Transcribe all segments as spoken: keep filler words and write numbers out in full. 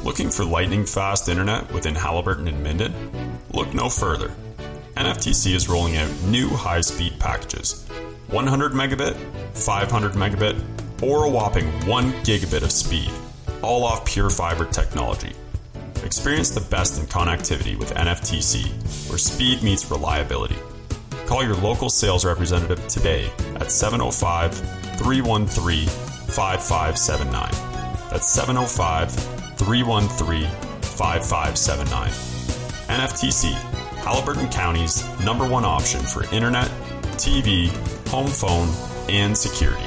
Looking for lightning-fast internet within Haliburton and Minden? Look no further. N F T C is rolling out new high-speed packages. one hundred megabit, five hundred megabit, or a whopping one gigabit of speed, all off pure fiber technology. Experience the best in connectivity with N F T C, where speed meets reliability. Call your local sales representative today at seven oh five, three one three, five five seven nine. That's seven oh five, three one three, five five seven nine. N F T C, Haliburton County's number one option for internet, T V, home phone, and security.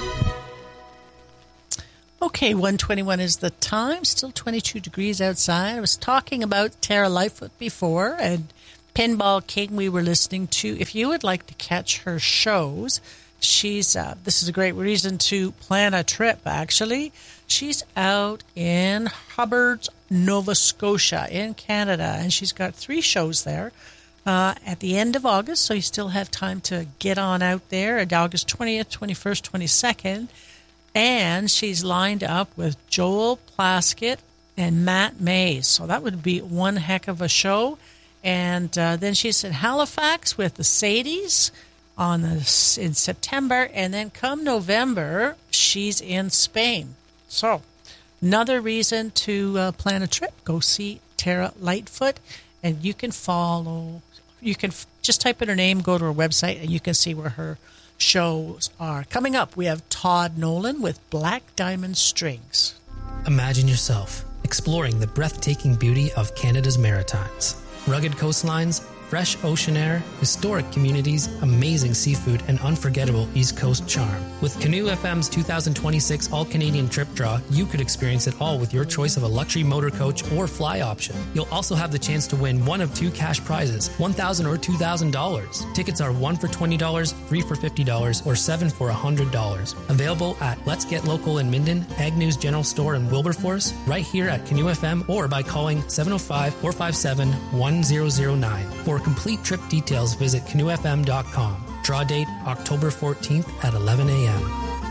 Okay, one twenty-one is the time. Still twenty-two degrees outside. I was talking about Tara Lightfoot before, and Pinball King we were listening to. If you would like to catch her shows, she's uh, this is a great reason to plan a trip, actually. She's out in Hubbard, Nova Scotia in Canada, and she's got three shows there uh, at the end of August, so you still have time to get on out there at August twentieth, twenty-first, twenty-second. And she's lined up with Joel Plaskett and Matt Mays. So that would be one heck of a show. And uh, then she's in Halifax with the Sadies on the, in September. And then come November, she's in Spain. So another reason to uh, plan a trip. Go see Tara Lightfoot. And you can follow, you can f- just type in her name, go to her website, and you can see where her shows are. Coming up, we have Todd Nolan with Black Diamond Strings. Imagine yourself exploring the breathtaking beauty of Canada's Maritimes. Rugged coastlines, fresh ocean air, historic communities, amazing seafood, and unforgettable East Coast charm. With Canoe F M's two thousand twenty-six All-Canadian Trip Draw, you could experience it all with your choice of a luxury motor coach or fly option. You'll also have the chance to win one of two cash prizes, one thousand dollars or two thousand dollars. Tickets are one for twenty dollars, three for fifty dollars, or seven for one hundred dollars. Available at Let's Get Local in Minden, Ag News General Store in Wilberforce, right here at Canoe F M, or by calling seven oh five, four five seven, one zero zero nine. For complete trip details, visit canoe f m dot com. Draw date October fourteenth at eleven a.m.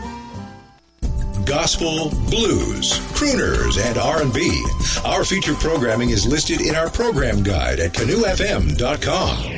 Gospel, blues, crooners, and R and B. Our feature programming is listed in our program guide at canoe f m dot com.